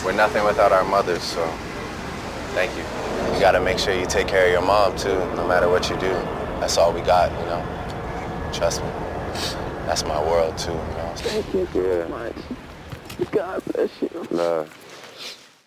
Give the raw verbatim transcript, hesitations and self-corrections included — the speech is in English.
we're nothing without our mothers, so thank you. You gotta make sure you take care of your mom, too, no matter what you do. That's all we got, you know? Trust me. That's my world, too, you know? Thank you so yeah. much. God bless you. Love.